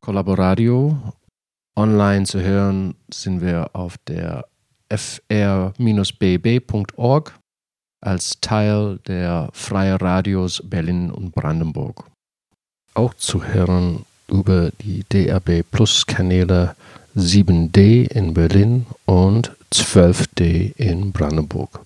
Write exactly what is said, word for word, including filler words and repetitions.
Collaboradio. Online zu hören sind wir auf der f r b b punkt org als Teil der Freie Radios Berlin und Brandenburg. Auch zu hören über die D A B Plus Kanäle sieben D in Berlin und zwölf D in Brandenburg.